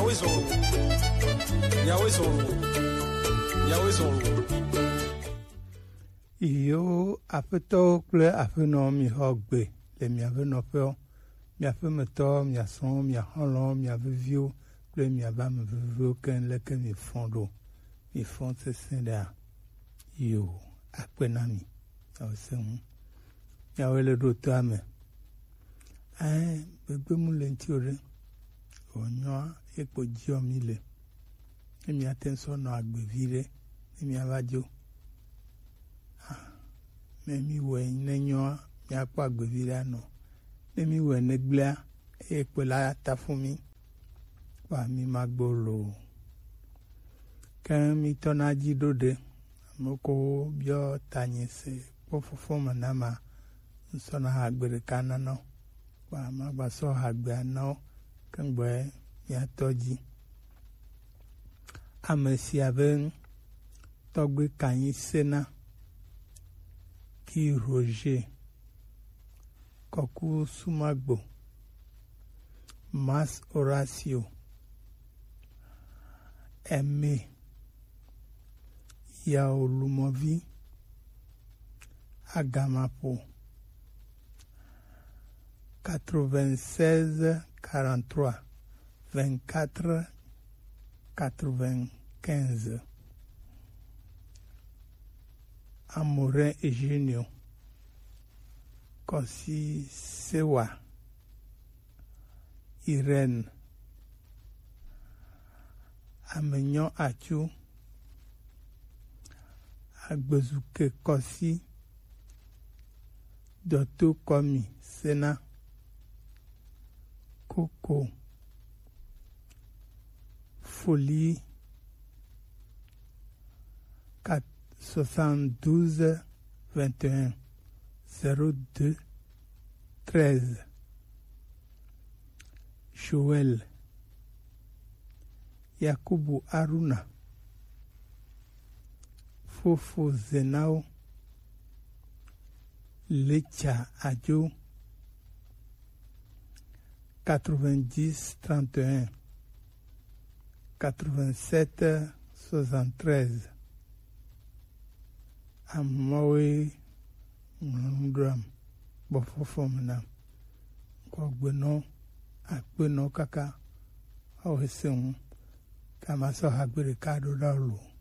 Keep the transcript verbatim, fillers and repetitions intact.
Yawezolo. Yawezolo. Yawezolo. Iyo aƒetɔ kple aƒenɔ mi xɔ gbe le miaƒe nɔƒewo, miaƒe metɔ, miasrɔ̃, miaxɔlɔ, miaƒe viwo kple miaƒe ame vevewo ke leke mi fɔ ɖo, mi fɔ sesẽ ɖea, iyo akpe na mi, awɔse ŋu, miawoe le ɖo toa me. Ɛɛ gbegbe mu le ŋuti o ɖe, wònyɔ ekpo dziɔ mi le, ne miate ŋu nɔ agbe vi ɖe, ne miava dzo. Ne mi wɔ ne nyɔa miakpɔ agbevi ɖe anɔ, ne mi wɔ ne gblea eye kpe la ta fún mi kpa mi ma gbɔ loo. Ke mi tɔna dzi ɖo ɖe, ame ko biɔ tanye se kpɔ fofo me na ma nsɔna agbe ɖeka nanɔ, kpa ma gba sɔ agbea nawo ke ŋgbɔe miatɔ dzi. Ame sia be tɔgbe kanyi sena. Ki Roger Koku Sumagbo Mas Horacio Aimé Yaolumovi Agamapo quatre-vingt-seize quarante-trois vingt-quatre quatre-vingt-quinze Amorin Eugenio Kosi Sewa Irène Amenyon Achu Agbezuke Kosi Doto Komi Sena Koko Folie soixante-douze vingt et un zéro deux treize Joël Yakubu Aruna Fofo Zenao Lecha Adjo quatre-vingt-dix trente et un quatre-vingt-sept soixante-treize Amawe Ndram Bofofo Menam Kogbeno Akbeno Kaka Awesem Kamaso Hagbere Kado Dalu